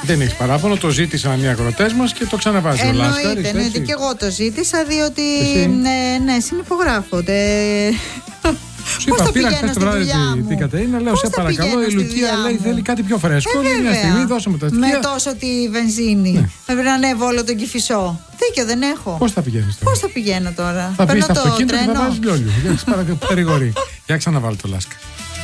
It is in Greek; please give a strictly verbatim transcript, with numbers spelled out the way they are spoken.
Δεν έχει παράπονο, το ζήτησαν οι ακροτές μας και το ξαναβάζει ο Λάσκαρης. Εννοείται, εννοείται. Και εγώ το ζήτησα, διότι. Ναι, ναι, συνυπογράφω. Σου είπα, πήρα χθες το βράδυ την Κατερίνα, λέω σε παρακαλώ, η Λουκία λέει θέλει κάτι πιο φρέσκο. Ε, μια στιγμή δώσαμε τα στοιχεία. Με τόσο τη βενζίνη. Ναι. Πρέπει να ανέβω όλο τον Κηφισό. Δίκιο δεν έχω. Πώς θα πηγαίνεις τώρα? Πώς θα πηγαίνω τώρα? Θα πεις στο αυτοκίνητο και θα βάζεις λιόλιο. Για ξαναβάλει το Λάσκα.